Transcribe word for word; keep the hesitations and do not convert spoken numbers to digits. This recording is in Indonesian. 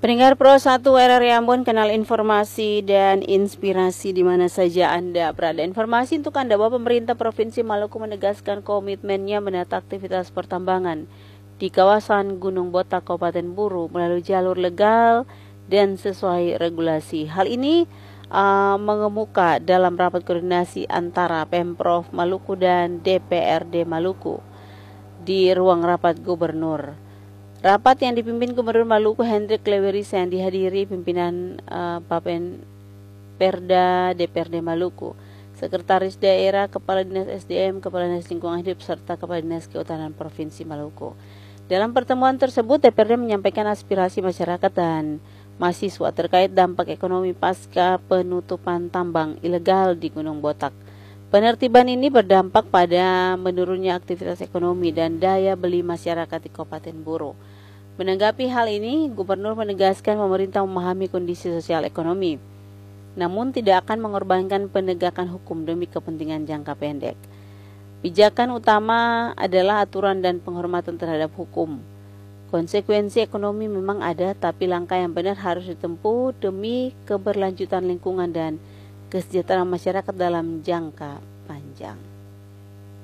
Pendengar Pro satu R R I Ambon, kanal informasi dan inspirasi di mana saja Anda berada. Informasi untuk Anda bahwa pemerintah Provinsi Maluku menegaskan komitmennya menata aktivitas pertambangan di kawasan Gunung Botak, Kabupaten Buru melalui jalur legal dan sesuai regulasi. Hal ini uh, mengemuka dalam rapat koordinasi antara Pemprov Maluku dan D P R D Maluku di ruang rapat Gubernur. Rapat yang dipimpin Gubernur Maluku Hendrik Leweris yang dihadiri pimpinan uh, Bapen Perda D P R D Maluku, Sekretaris Daerah, Kepala Dinas S D M, Kepala Dinas Lingkungan Hidup, serta Kepala Dinas Kehutanan Provinsi Maluku. Dalam pertemuan tersebut, D P R D menyampaikan aspirasi masyarakat dan mahasiswa terkait dampak ekonomi pasca penutupan tambang ilegal di Gunung Botak. Penertiban ini berdampak pada menurunnya aktivitas ekonomi dan daya beli masyarakat di Kabupaten Buru. Menanggapi hal ini, Gubernur menegaskan pemerintah memahami kondisi sosial ekonomi, namun tidak akan mengorbankan penegakan hukum demi kepentingan jangka pendek. Pijakan utama adalah aturan dan penghormatan terhadap hukum. Konsekuensi ekonomi memang ada, tapi langkah yang benar harus ditempuh demi keberlanjutan lingkungan dan kesejahteraan masyarakat dalam jangka panjang.